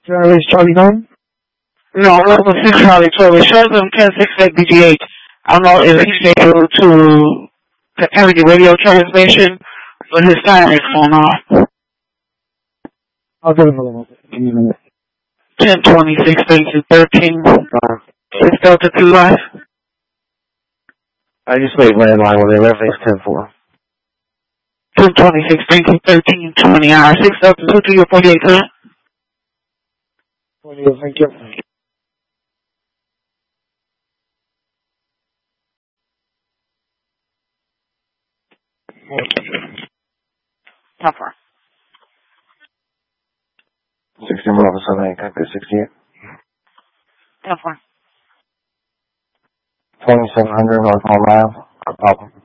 Charlie 9? No, level 6 Charlie 12. It shows him 10-6 at BGH. I don't know if he's able to carry the radio transmission, but his siren is going off. I'll give him a little bit. Give me a minute. 10-26, 13. 6 Delta 2 Life. I just made landline with him. Everything's 10-4. 10-26, 13, 20 hours. 6 Delta 2 to your 48 current. 48, thank you. How far? 16 Bravo 78, copy 68. How far? 2700 North Home Ave. No problem.